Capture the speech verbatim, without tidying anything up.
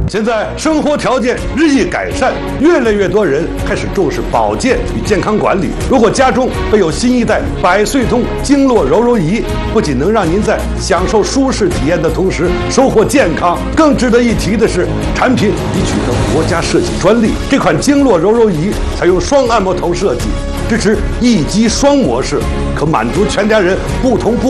现在生活条件日益改善，越来越多人开始重视保健与健康管理。如果家中备有新一代百岁通经络柔柔仪，不仅能让您在享受舒适体验的同时收获健康，更值得一提的是，产品已取得国家设计专利。这款经络柔柔仪采用双按摩头设计，支持一机双模式，可满足全家人不同部